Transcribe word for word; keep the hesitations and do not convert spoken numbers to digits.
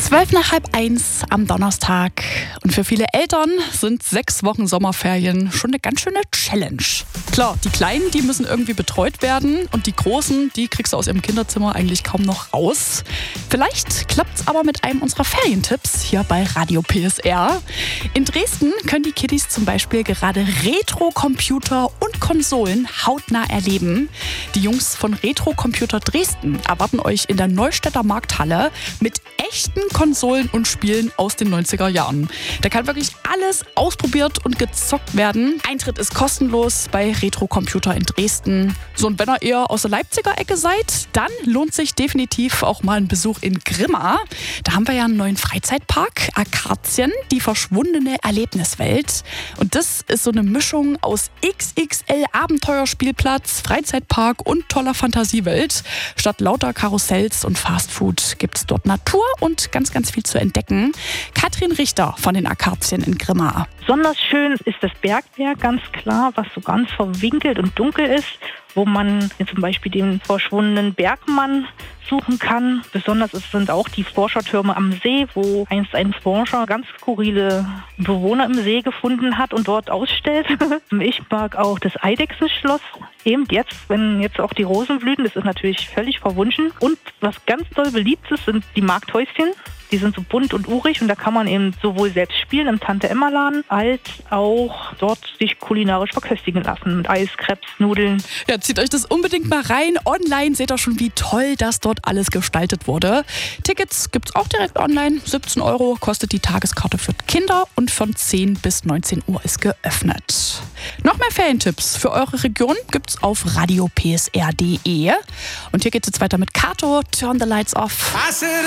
Zwölf nach halb eins am Donnerstag. Und für viele Eltern sind sechs Wochen Sommerferien schon eine ganz schöne Challenge. Klar, die Kleinen, die müssen irgendwie betreut werden und die Großen, die kriegst du aus ihrem Kinderzimmer eigentlich kaum noch raus. Vielleicht klappt's aber mit einem unserer Ferientipps hier bei Radio P S R. In Dresden können die Kiddies zum Beispiel gerade Retro-Computer und Konsolen hautnah erleben. Die Jungs von Retro Computer Dresden erwarten euch in der Neustädter Markthalle mit echten Konsolen und Spielen aus den neunziger Jahren. Da kann wirklich alles ausprobiert und gezockt werden. Eintritt ist kostenlos bei Retro Computer in Dresden. So, und wenn ihr eher aus der Leipziger Ecke seid, dann lohnt sich definitiv auch mal ein Besuch in Grimma. Da haben wir ja einen neuen Freizeitpark, Akazien, die verschwundene Erlebniswelt. Und das ist so eine Mischung aus X X L-Abenteuerspielplatz, Freizeitpark und toller Fantasiewelt. Statt lauter Karussells und Fastfood gibt es dort Natur und ganz, ganz viel zu entdecken. Katrin Richter von den Akazien in Grimma. Besonders schön ist das Bergwerk, ganz klar, was so ganz verwinkelt und dunkel ist, wo man zum Beispiel den verschwundenen Bergmann suchen kann. Besonders sind auch die Forschertürme am See, wo einst ein Forscher ganz skurrile Bewohner im See gefunden hat und dort ausstellt. Ich mag auch das Eidechsenschloss. Eben jetzt, wenn jetzt auch die Rosen blühen, das ist natürlich völlig verwunschen. Und was ganz doll beliebt ist, sind die Markthäuschen. Die sind so bunt und urig und da kann man eben sowohl selbst spielen im Tante-Emma-Laden, als auch dort sich kulinarisch verköstigen lassen mit Eis, Crepes, Nudeln. Ja, zieht euch das unbedingt mal rein. Online seht ihr schon, wie toll das dort alles gestaltet wurde. Tickets gibt's auch direkt online. siebzehn Euro kostet die Tageskarte für Kinder und von zehn bis neunzehn Uhr ist geöffnet. Noch mehr Ferientipps für eure Region gibt's auf radio p s r punkt d e. Und hier geht's jetzt weiter mit Kato, Turn the Lights Off.